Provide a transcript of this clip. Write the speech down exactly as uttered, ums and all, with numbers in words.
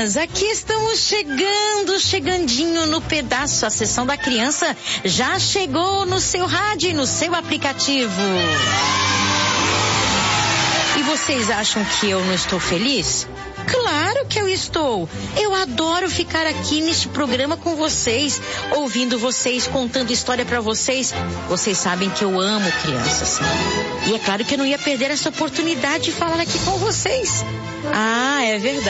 crianças, aqui estamos chegando, chegandinho no pedaço. A sessão da criança já chegou no seu rádio e no seu aplicativo. E vocês acham que eu não estou feliz? Claro que eu estou. Eu adoro ficar aqui neste programa com vocês, ouvindo vocês, contando história para vocês. Vocês sabem que eu amo crianças. E é claro que eu não ia perder essa oportunidade de falar aqui com vocês. Ah, é verdade.